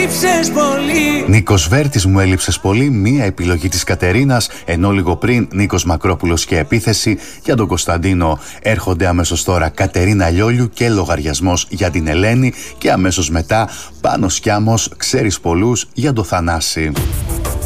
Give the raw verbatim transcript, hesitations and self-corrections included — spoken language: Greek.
έλειψες πολύ. Νίκος Βέρτης, μου έλειψες πολύ, μία επιλογή της Κατερίνας, ενώ λίγο πριν Νίκος Μακρόπουλος και επίθεση για τον Κωνσταντίνο. Έρχονται αμέσως τώρα Κατερίνα Λιόλιου και λογαριασμός για την Ελένη και αμέσως μετά Πάνος Κιάμος, ξέρεις πολλούς για το Θανάση.